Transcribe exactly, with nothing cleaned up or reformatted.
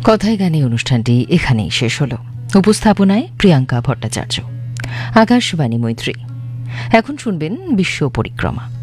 কথায় গানে অনুষ্ঠানটি এখানেই শেষ হল। উপস্থাপনায় প্রিয়াঙ্কা ভট্টাচার্য, আকাশবাণী মৈত্রী। এখন শুনবেন বিশ্ব পরিক্রমা।